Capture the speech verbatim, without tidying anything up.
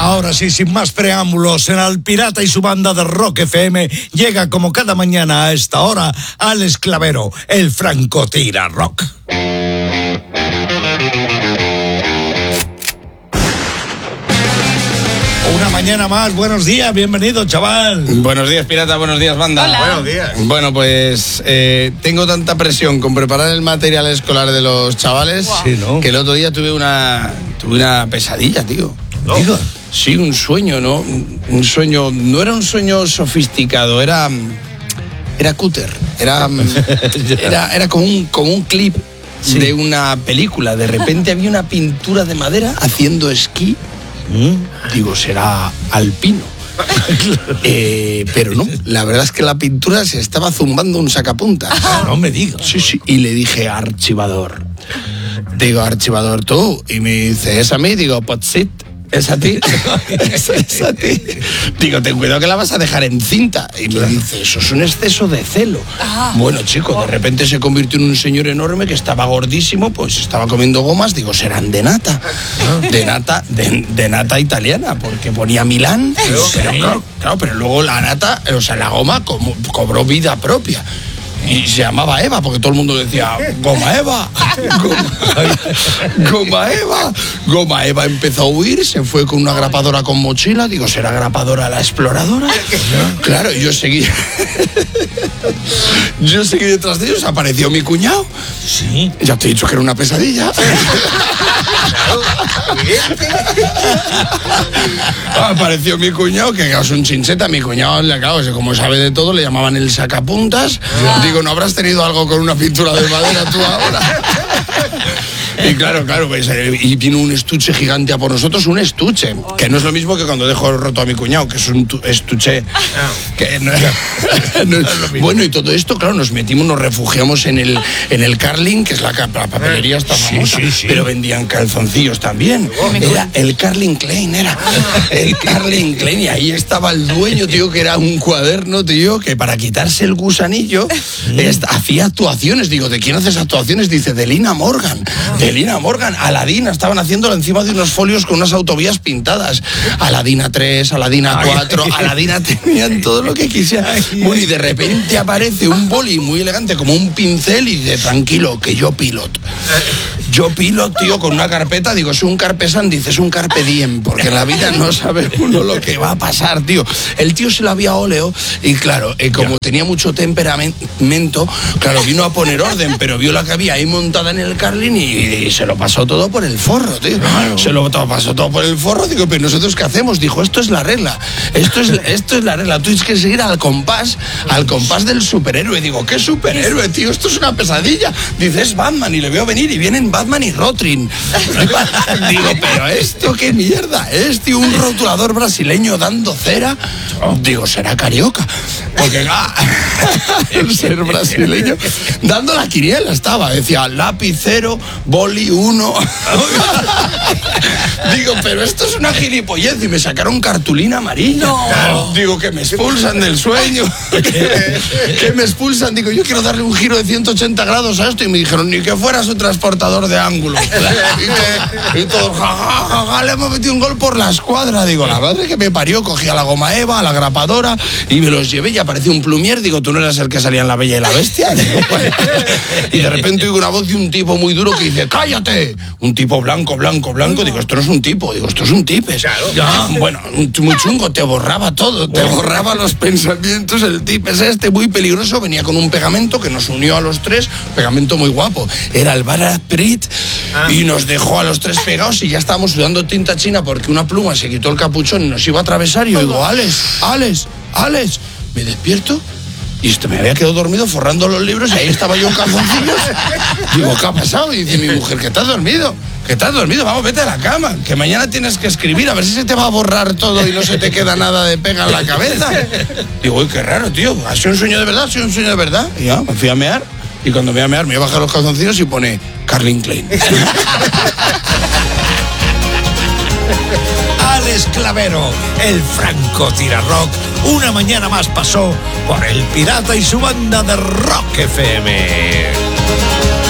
Ahora sí, sin más preámbulos, en Al Pirata y su banda de Rock F M llega como cada mañana a esta hora Alex Clavero, el francotira rock. Una mañana más, buenos días, bienvenido, chaval. Buenos días, pirata, buenos días, banda. Hola. Buenos días. Bueno, pues eh, tengo tanta presión con preparar el material escolar de los chavales, wow. sí, ¿no? que el otro día tuve una tuve una pesadilla, tío. ¿No? Sí, un sueño, ¿no? Un sueño, no era un sueño sofisticado, era era cúter, era era, era como un como un clip sí. de una película. De repente había una pintura de madera haciendo esquí. ¿Mm? Digo, será alpino. eh, pero no, la verdad es que la pintura se estaba zumbando un sacapuntas. No me digas. Sí, sí. Y le dije, archivador. Digo, archivador, tú. Y me dice, ¿es a mí? Digo, potsit. ¿Es a ti? ¿Es, es a ti? Digo, ten cuidado que la vas a dejar en cinta. Y me dice, eso es un exceso de celo. Ah. Bueno, chico, de repente se convirtió en un señor enorme que estaba gordísimo, pues estaba comiendo gomas. Digo, serán de nata. De nata, de, de nata italiana, porque ponía Milán. Pero, pero, claro, claro, pero luego la nata, o sea, la goma como, cobró vida propia. Y se llamaba Eva, porque todo el mundo decía, Goma Eva, Goma, Goma Eva. Goma Eva empezó a huir, se fue con una grapadora con mochila. Digo, ¿será grapadora la exploradora? Claro, yo seguí. Yo seguí detrás de ellos, apareció mi cuñado. Sí. Ya te he dicho que era una pesadilla. Apareció mi cuñado, que es un chincheta. Mi cuñado, claro, como sabe de todo, le llamaban el sacapuntas. Digo, ¿no habrás tenido algo con una pintura de madera tú ahora? Y claro, claro, pues, eh, y vino un estuche gigante a por nosotros, un estuche, que no es lo mismo que cuando dejo roto a mi cuñado, que es un tu, estuche. Que no, no, no bueno, y todo esto, claro, nos metimos, nos refugiamos en el, en el Carling, que es la, la papelería esta famosa, sí, sí, sí. Pero vendían calzoncillos también. Era el Carling Klein, era el Carling Klein, y ahí estaba el dueño, tío, que era un cuaderno, tío, que para quitarse el gusanillo esta, hacía actuaciones. Digo, ¿de quién haces actuaciones? Dice, de Lina Morgan. De Lina Morgan, Aladina, estaban haciéndolo encima de unos folios con unas autovías pintadas. Aladina tres, Aladina cuatro, Aladina tenían todo lo que quisieran. Bueno, y de repente aparece un boli muy elegante, como un pincel, y dice, tranquilo, que yo pilot. Yo pilot, tío, con una carpeta, digo, es un carpe san, dice, es un carpe diem, porque en la vida no sabe uno lo que va a pasar, tío. El tío se lo había óleo, y claro, eh, como ya. tenía mucho temperamento, claro, vino a poner orden, pero vio la que había ahí montada en el Carling y y se lo pasó todo por el forro, tío. Claro. Se lo pasó todo por el forro. Digo, pero ¿nosotros qué hacemos? Dijo, esto es la regla. Esto es, esto es la regla. Tú tienes que seguir al compás, al compás del superhéroe. Digo, ¿qué superhéroe, tío? Esto es una pesadilla. Dice, es Batman. Y le veo venir y vienen Batman y Rotring. Digo, pero ¿esto qué mierda es, tío? Un rotulador brasileño dando cera. Digo, será carioca. Porque, ah, el ser brasileño, dando la quiniela estaba. Decía, lapicero, boli uno. Digo, pero esto es una gilipollez. Y me sacaron cartulina amarilla. No. Digo, que me expulsan del sueño. que, que me expulsan. Digo, yo quiero darle un giro de ciento ochenta grados a esto. Y me dijeron, ni que fueras un transportador de ángulos. y, y todo, jajaja, ja, ja, ja, le hemos metido un gol por la escuadra. Digo, la madre que me parió. Cogí a la Goma Eva, a la grapadora, y me los llevé y apareció un plumier. Digo, tú no eras el que salía en La Bella y la Bestia. Digo, pues. Y de repente oigo una voz de un tipo muy duro que dice, ¡cállate! Un tipo blanco, blanco, blanco. Digo, esto no es un tipo. Digo, esto es un tipes. Claro. Ya. Bueno, muy chungo, te borraba todo. Te borraba los pensamientos. El tipes este, muy peligroso. Venía con un pegamento que nos unió a los tres. Pegamento muy guapo. Era el Brad Pitt. Ah. Y nos dejó a los tres pegados y ya estábamos sudando tinta china porque una pluma se quitó el capuchón y nos iba a atravesar. Y yo digo, Alex, Alex, Alex. Me despierto y este me había quedado dormido forrando los libros y ahí estaba yo en calzoncillos. Digo, ¿qué ha pasado? Y dice mi mujer, que estás dormido, que estás dormido, vamos, vete a la cama, que mañana tienes que escribir, a ver si se te va a borrar todo y no se te queda nada de pega en la cabeza. Digo, uy, qué raro, tío, ¿ha sido un sueño de verdad? ¿Ha sido un sueño de verdad? Y ya, me fui a mear, y cuando me voy a mear me voy a bajar los calzoncillos y pone Carling Klein. Alex Clavero, el francotira rock, una mañana más pasó por El Pirata y su banda de Rock F M.